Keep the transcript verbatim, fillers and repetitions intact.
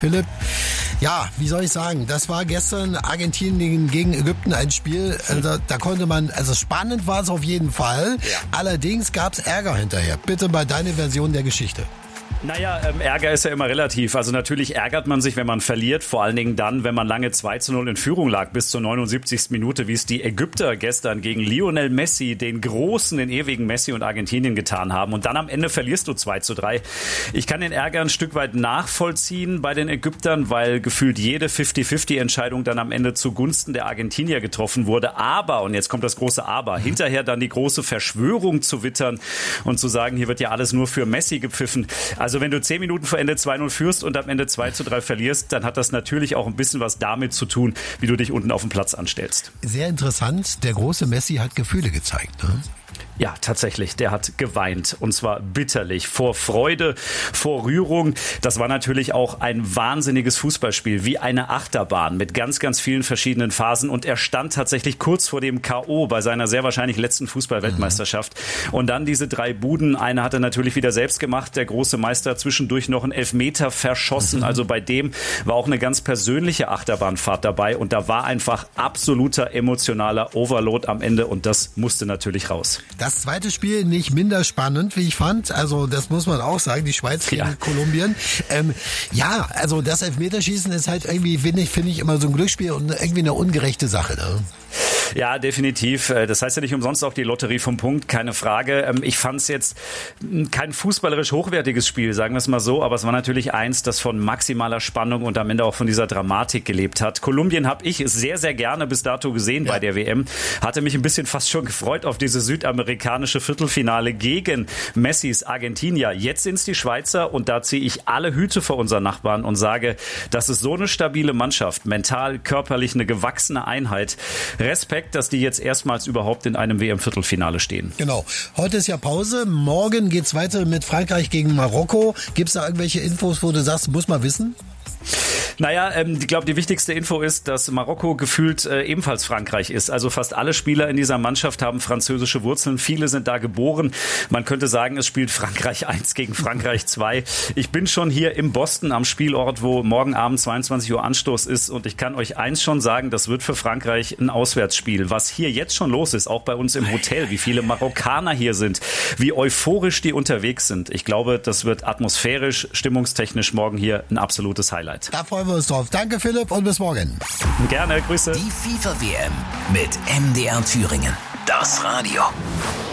Philipp, ja, wie soll ich sagen, das war gestern Argentinien gegen Ägypten ein Spiel, also, da konnte man, also spannend war es auf jeden Fall, ja. Allerdings gab es Ärger hinterher. Bitte mal deine Version der Geschichte. Naja, ähm, Ärger ist ja immer relativ. Also natürlich ärgert man sich, wenn man verliert. Vor allen Dingen dann, wenn man lange zwei zu null in Führung lag bis zur neunundsiebzigsten Minute, wie es die Ägypter gestern gegen Lionel Messi, den großen, den ewigen Messi und Argentinien getan haben. Und dann am Ende verlierst du zwei zu drei. Ich kann den Ärger ein Stück weit nachvollziehen bei den Ägyptern, weil gefühlt jede fünfzig fünfzig Entscheidung dann am Ende zugunsten der Argentinier getroffen wurde. Aber, und jetzt kommt das große Aber, mhm. hinterher dann die große Verschwörung zu wittern und zu sagen, hier wird ja alles nur für Messi gepfiffen. Also wenn du zehn Minuten vor Ende zwei null führst und am Ende zwei zu drei verlierst, dann hat das natürlich auch ein bisschen was damit zu tun, wie du dich unten auf dem Platz anstellst. Sehr interessant, der große Messi hat Gefühle gezeigt, ne? Ja, tatsächlich. Der hat geweint. Und zwar bitterlich. Vor Freude, vor Rührung. Das war natürlich auch ein wahnsinniges Fußballspiel. Wie eine Achterbahn mit ganz, ganz vielen verschiedenen Phasen. Und er stand tatsächlich kurz vor dem K O bei seiner sehr wahrscheinlich letzten Fußball-Weltmeisterschaft. Mhm. Und dann diese drei Buden. Eine hat er natürlich wieder selbst gemacht. Der große Meister zwischendurch noch einen Elfmeter verschossen. Mhm. Also bei dem war auch eine ganz persönliche Achterbahnfahrt dabei. Und da war einfach absoluter emotionaler Overload am Ende. Und das musste natürlich raus. Das zweite Spiel nicht minder spannend, wie ich fand. Also das muss man auch sagen, die Schweiz gegen ja. Kolumbien. Ähm, ja, also das Elfmeterschießen ist halt irgendwie, finde ich, finde ich immer so ein Glücksspiel und irgendwie eine ungerechte Sache, ne? Ja, definitiv. Das heißt ja nicht umsonst auch die Lotterie vom Punkt, keine Frage. Ich fand es jetzt kein fußballerisch hochwertiges Spiel, sagen wir es mal so, aber es war natürlich eins, das von maximaler Spannung und am Ende auch von dieser Dramatik gelebt hat. Kolumbien habe ich sehr, sehr gerne bis dato gesehen ja. bei der W M. Hatte mich ein bisschen fast schon gefreut auf diese südamerikanische Viertelfinale gegen Messis Argentinier. Jetzt sind es die Schweizer und da ziehe ich alle Hüte vor unseren Nachbarn und sage, das ist so eine stabile Mannschaft, mental, körperlich eine gewachsene Einheit. Respekt, dass die jetzt erstmals überhaupt in einem W M-Viertelfinale stehen. Genau. Heute ist ja Pause. Morgen geht's weiter mit Frankreich gegen Marokko. Gibt's da irgendwelche Infos, wo du sagst, muss man wissen? Naja, ähm, ich glaube, die wichtigste Info ist, dass Marokko gefühlt äh, ebenfalls Frankreich ist. Also fast alle Spieler in dieser Mannschaft haben französische Wurzeln. Viele sind da geboren. Man könnte sagen, es spielt Frankreich eins gegen Frankreich zwei. Ich bin schon hier im Boston am Spielort, wo morgen Abend zweiundzwanzig Uhr Anstoß ist. Und ich kann euch eins schon sagen, das wird für Frankreich ein Auswärtsspiel. Was hier jetzt schon los ist, auch bei uns im Hotel, wie viele Marokkaner hier sind, wie euphorisch die unterwegs sind. Ich glaube, das wird atmosphärisch, stimmungstechnisch morgen hier ein absolutes Highlight. Da freuen wir uns drauf. Danke Philipp und bis morgen. Gerne, Grüße. Die FIFA W M mit M D R Thüringen. Das Radio.